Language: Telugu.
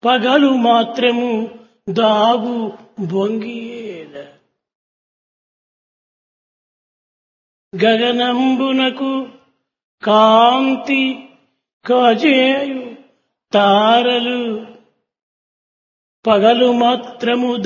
పగలు మాత్రము దాగు బొంగియేల గగనంబునకు కాంతి కజేయు తారలు పగలు మాత్రము